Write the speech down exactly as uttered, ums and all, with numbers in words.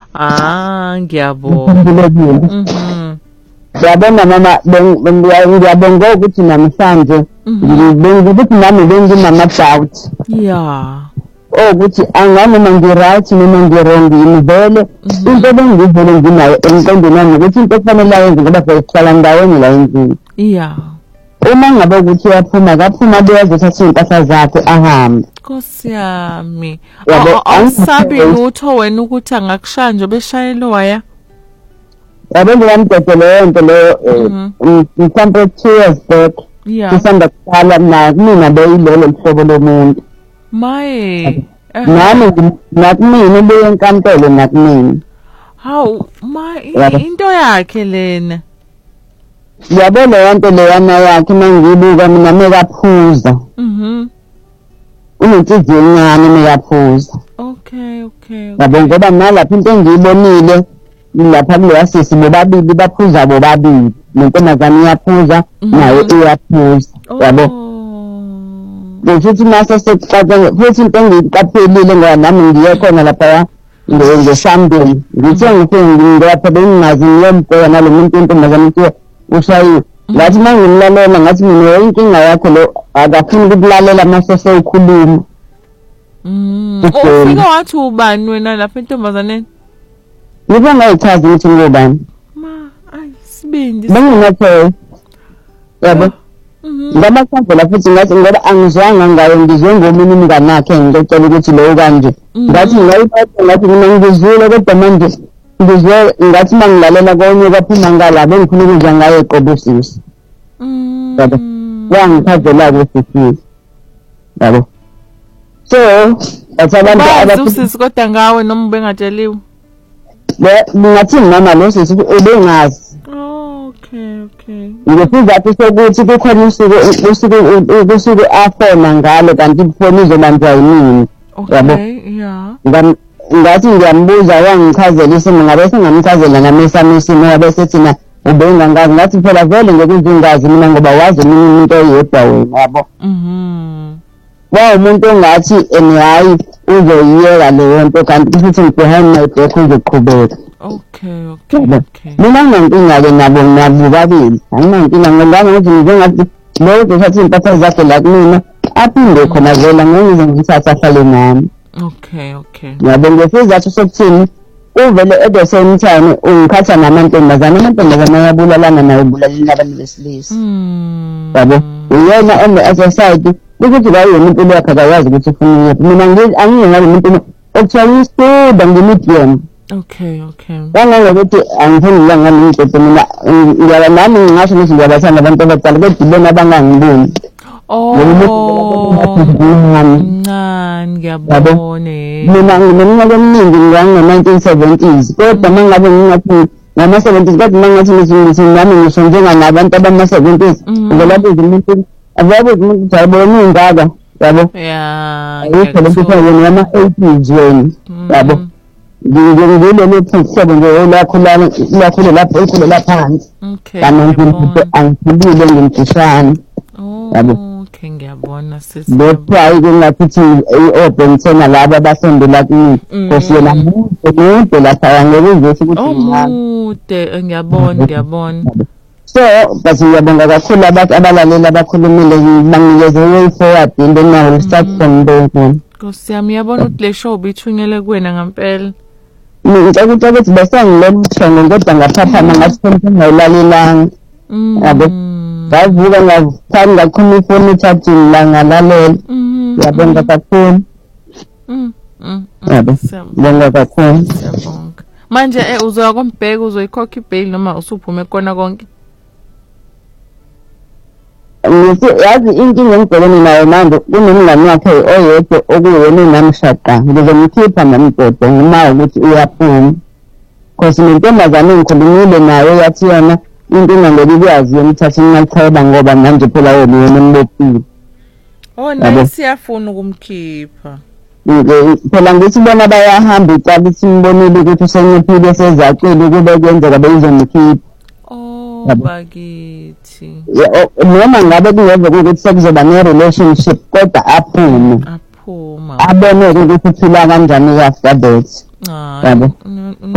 Ah, ngiyabona. Mhm. Yabona mama ngiyabonga ukuthi namhlanje bengibuthi ukuthi nami bengimama doubt. Yeah. Oh ukuthi anganoma ngiright noma ngirong ngivele into bengivele nginayo emqondweni wami ukuthi into kufanele ayenze ngoba sihlala ndaweni la endlini. Yeah. Uma ngabe ukuthi uyaphuma kaphuma beyazothatha impahla zakhe ahambe. Nkosi yami. Awusabi lutho wena ukuthi angakushanje beshayela waya? Yabo ngiyamdede leyo nto leyo mhlawumbe two years back. Yeah. Isanda kuqala na mina beyilelo hlobo lomuntu. Maye. Nami nakumina ubuye enkantolo nakumina. Hawu, ma into yakhe lena. Yabo leyo nto leyana yakhe mangibuka mina mekaphuza. Mhm. Unenhliziyo encane mekaphuza. Okay, okay. Yabo ngoba nalapha into engiyibonile lapha kuleya sisi bobabili baphuza bobabili. Nentombazane iyaphuza naye iyaphuza. Yabo. Futhi mase sekuqala futhi into engiyiqaphelile ngoba nami ngiye khona lapha ngeSunday. Ngithe ngifike ngiyapha bengingazi ngiyembheka nalomuntu intombazane ukuthi ushayiwe. Ngathi mangimlalela ngathi mina inkinga yakho lo akafuni ukulalela mase seyikhuluma. Mm. Ufike wathi ubani wena lapha intombazaneni? Yibo ngayichaza ukuthi ngubani. Ma, ay sibindi. Benginathe. Yabo. Ngaba khandela futhi ngathi ngoba angizwanga ngayo ngizwe ngomunye umngane wakhe ngicela ukuthi lo kanje. Ngathi ngayiphatha ngathi mina ngizwile kodwa manje ngizwe ngathi mangilalela konke kaphuma ngala bengifuna ukuzwa ngayo eqobosisi. Mm. Yabo. Wangichazela ukuthi yabo. So, asabantu abathusisi kodwa ngawe noma bengatsheliwe. Le ngathi mama lo sisi ubengazi. Okay, okay. Ngizizathu sokuthi kukhona usuku usuku usuku afona ngalo kanti ifoni izobanjwa yini. Okay, yeah. Ngathi ngiyambuza wangichazela isimo ngabe sengamchazela nami isimo yabe sethina ubenga ngazi ngathi phela vele ngekuzingazi mina ngoba wazi mina umuntu oyedwa wena yabo. Mhm. Wa umuntu ongathi enihayi uzoyiyeka leyo nto kanti futhi behind my back uzoqhubeka. Okay, okay, okay. Mina nginkinga ke nabo nabo babili. Anginkinga ngibanga ukuthi njengathi lo uzothatha impahla zakhe la kumina aphinde khona vela ngize ngithatha hlale nami. Okay, okay. Yabo ngesizathu sokuthini uvele at the same time ungikhatha namantombazane amantombazane ayabulalana nayo bulalina abantu besilisa. Mm. Yabo uyena on the other side ukuthi la umuntu lokho akayazi ukuthi ufuna yaphi. Mina ngithi angiyena umuntu okuthiwa istuda ngimedium. Okay, okay. Wanga ukuthi angifuni la ngani ngicede mina ngiyaba nami ngingasho ukuthi ngiyabathanda abantu abadala kodwa bona abangangiboni. Oh. Ncane ngiyabone. Mina ngineminyaka eminingi ngiyango nineteen seventies kodwa mangabe ngingathi ngama seventies kodwa mangathi ngithi nami ngisho njenganabantu abama seventies ngelabe umuntu ababe umuntu jayibona ingaka yabo. Yeah. Ayikho lento yena yama eighties wena yabo. Ngingile lephusebe nje lakhulana lakhule lapho ekhulela phansi. Okay. Kanti angibile ngimfishane. Oh. Okay, ngiyabona sisi. Bephayi kungathi i-open tena laba abasondela kimi. Kosi yena mude lapha ngeke ngithi ukuthi mude ngiyabona ngiyabona. So basi ngiyabonga kakhulu abantu abalalela abakhulumile banginikeze way forward and then I will start from there. Kosi yami yabona ukuthi le show bithunyele kuwena ngempela. Ngicela ukuthi bese ngilomthongo kodwa ngaphaphama ngathi konke ngayilalelanga. Yabo. Ngavuka ngathanda kakhulu ifoni chatting la ngalalela. Ngiyabonga kakhulu. Mm. Mm. Yabo. Ngiyabonga kakhulu. Siyabonga. Manje eh uzoya kombheki uzoyikhokha ibail noma usuphume kona konke? Ngithi yazi inkinga engibhekene nayo manje kunomngane wakhe oyedwa okuyena namshada ngizomkhipha namgodo ngima ukuthi uyaphuma because nentombazane ngikhulumile nayo yathi yona inkinga ngokwazi yomthatha ngacheba ngoba manje phela yena embopile. Oh naye siyafuna ukumkhipha. Phela ngithi bona bayahamba icala ukuthi simbonile ukuthi usenyephile sezacile ukube kuyenzeka beyizomkhipha. Oh bakithi. Noma ngabe kungeze ukuthi sekuzoba ne-relationship kodwa aphume. Aphuma. Abone ukuthi uphila kanjani after that. Ah.